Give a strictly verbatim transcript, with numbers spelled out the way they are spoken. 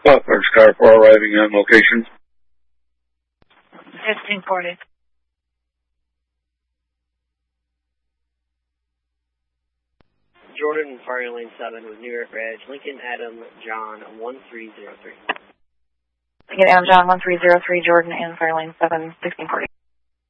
Clockworks car four arriving on location. fifteen forty. Jordan, Fire Lane seven with New York Edge, Lincoln Adam John one three zero three. Lincoln Adam John one three zero three, Jordan and Fire Lane seven, sixteen forty.